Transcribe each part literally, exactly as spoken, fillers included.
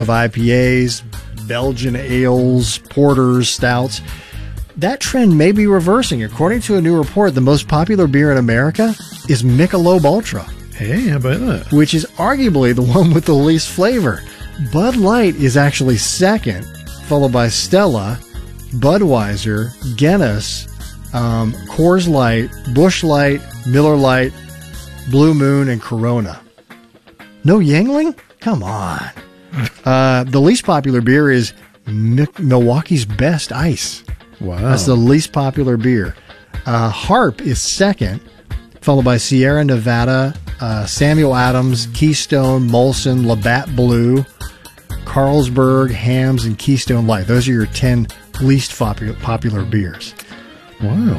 of I P As, Belgian ales, porters, stouts. That trend may be reversing. According to a new report, the most popular beer in America is Michelob Ultra. Hey, how about that? Which is arguably the one with the least flavor. Bud Light is actually second, followed by Stella, Budweiser, Guinness, um, Coors Light, Busch Light, Miller Lite, Blue Moon, and Corona. No Yuengling? Come on. Uh, the least popular beer is Mi- Milwaukee's Best Ice. Wow. That's the least popular beer. Uh, Harp is second, followed by Sierra Nevada, uh, Samuel Adams, Keystone, Molson, Labatt Blue, Carlsberg, Hams, and Keystone Light. Those are your ten least popular, popular beers. Wow.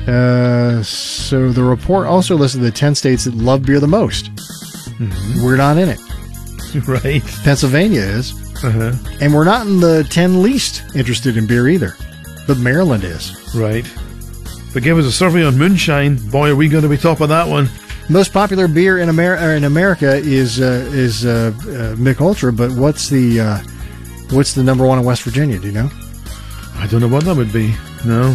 Uh, so the report also listed the ten states that love beer the most. Mm-hmm. We're not in it. Right. Pennsylvania is. Uh-huh. And we're not in the ten least interested in beer either. But Maryland is. Right. But give us a survey on moonshine. Boy, are we going to be top of that one. Most popular beer in, Amer- in America is uh, is uh, uh, Mich Ultra, but what's the uh, what's the number one in West Virginia? Do you know? I don't know what that would be. No,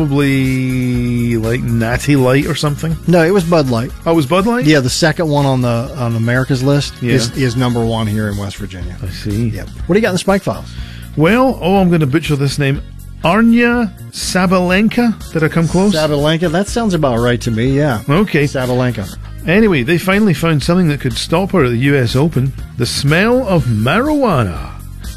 probably like Natty Light or something. No, it was Bud Light. Oh, it was Bud Light? Yeah, the second one on the on America's list yeah. is, is number one here in West Virginia. I see. Yep. What do you got in the Spike Files? Well, oh, I'm going to butcher this name. Arnya Sabalenka. Did I come close? Sabalenka. That sounds about right to me, yeah. Okay. Sabalenka. Anyway, they finally found something that could stop her at the U S Open. The smell of marijuana.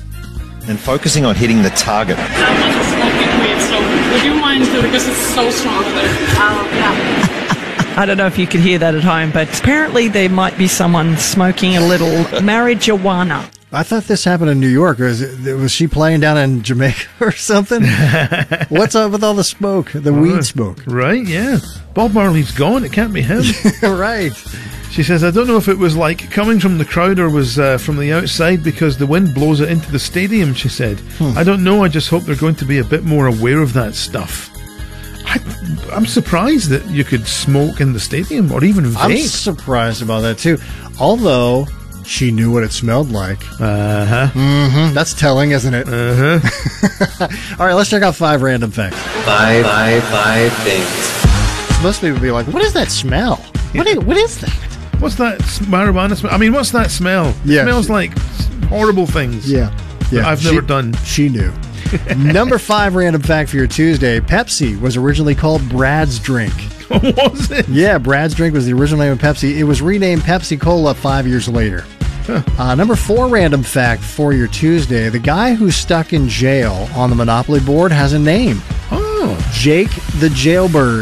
And focusing on hitting the target. I'm not smoking weed, so would you mind too, because it's so strong there. Oh, yeah. I don't know if you could hear that at home, but apparently there might be someone smoking a little marijuana. I thought this happened in New York. Was, it, was she playing down in Jamaica or something? What's up with all the smoke, the uh, weed smoke? Right, yeah. Bob Marley's gone. It can't be him. Right. She says, I don't know if it was like coming from the crowd or was uh, from the outside because the wind blows it into the stadium, she said. Hmm. I don't know. I just hope they're going to be a bit more aware of that stuff. I, I'm surprised that you could smoke in the stadium or even vape. I'm surprised about that, too. Although she knew what it smelled like. Uh-huh. Mm-hmm. That's telling, isn't it? Uh-huh. All right, let's check out five random facts. Five, five, five things. Most people be like, what is that smell? What is, what is that? What's that marijuana smell? I mean, what's that smell? Yeah, it smells she, like horrible things. Yeah. Yeah. I've she, never done. She knew. Number five random fact for your Tuesday. Pepsi was originally called Brad's Drink. Was it? Yeah, Brad's Drink was the original name of Pepsi. It was renamed Pepsi Cola five years later. Huh. Uh, number four random fact for your Tuesday. The guy who's stuck in jail on the Monopoly board has a name. Oh. Jake the Jailbird.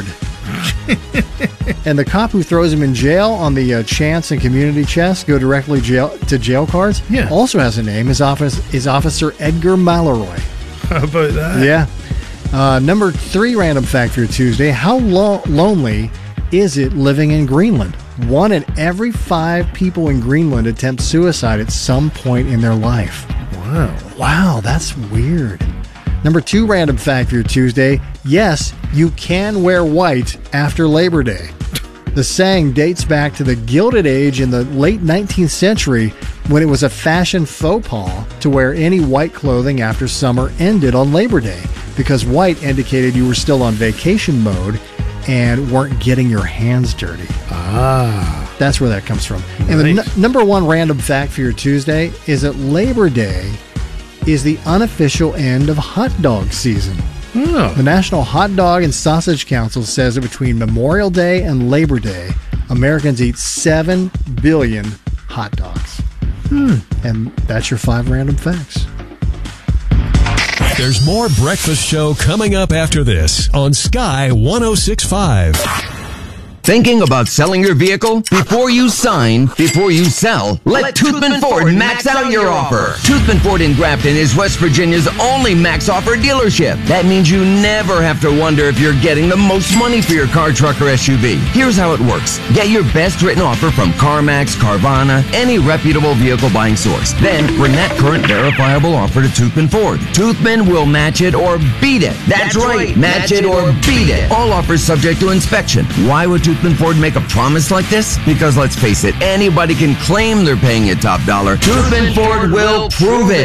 And the cop who throws him in jail on the uh, chance and community chest go directly jail to jail cards yeah. also has a name. His office is Officer Edgar Malloy. How about that? Yeah. Uh, number three random fact for your Tuesday. How lo- lonely is it living in Greenland? One in every five people in Greenland attempt suicide at some point in their life. Wow. Wow, that's weird. Number two random fact for your Tuesday. Yes, you can wear white after Labor Day. The saying dates back to the Gilded Age in the late nineteenth century when it was a fashion faux pas to wear any white clothing after summer ended on Labor Day because white indicated you were still on vacation mode and weren't getting your hands dirty. Ah. That's where that comes from. Nice. And the n- number one random fact for your Tuesday is that Labor Day is the unofficial end of hot dog season. Oh. The National Hot Dog and Sausage Council says that between Memorial Day and Labor Day, Americans eat seven billion hot dogs. Hmm. And that's your five random facts. There's more Breakfast Show coming up after this on Sky one oh six point five. Thinking about selling your vehicle? Before you sign, before you sell, let, let Toothman Ford, Ford max out your offer. Toothman Ford in Grafton is West Virginia's only max offer dealership. That means you never have to wonder if you're getting the most money for your car, truck, or S U V. Here's how it works. Get your best written offer from CarMax, Carvana, any reputable vehicle buying source. Then bring that current verifiable offer to Toothman Ford. Toothman will match it or beat it. That's, That's right, match, match it or beat it. All offers subject to inspection. Why would Toothman Toothman Ford make a promise like this? Because let's face it, anybody can claim they're paying you top dollar. Toothman Ford will prove it.